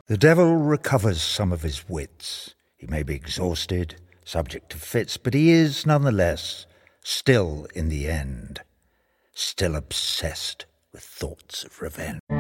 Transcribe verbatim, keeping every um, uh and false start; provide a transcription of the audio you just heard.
The devil recovers some of his wits. He may be exhausted, subject to fits, but he is, nonetheless, still, in the end, still obsessed with thoughts of revenge.